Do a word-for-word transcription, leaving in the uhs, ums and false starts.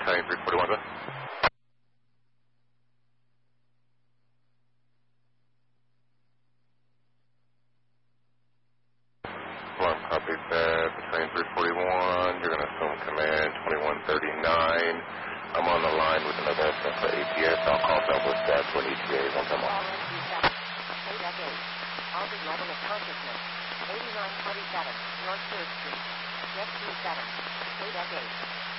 Battalion three forty-one, sir. Alarm copy that, Battalion three forty-one, you're going to assume command twenty-one thirty-nine. I'm on the line with another estimate for A T S. I'll call Southwest Stats when E T A once I'm on. Altered level of consciousness, eighty-nine twenty-seven, North third Street. Jet two seven, K eight.